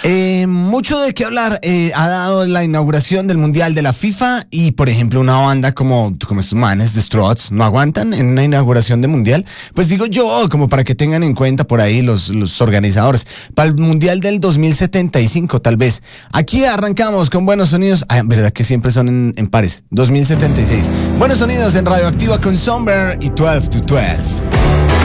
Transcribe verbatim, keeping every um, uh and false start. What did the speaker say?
Eh, mucho de qué hablar eh, ha dado la inauguración del Mundial de la FIFA y, por ejemplo, una banda como, como estos manes, The Struts, ¿no aguantan en una inauguración de Mundial? Pues digo yo, como para que tengan en cuenta por ahí los, los organizadores, para el Mundial del dos mil setenta y cinco tal vez. Aquí arrancamos con buenos sonidos, ah, verdad que siempre son en, en pares, dos mil setenta y seis. Buenos sonidos en Radioactiva con Somber y doce to doce.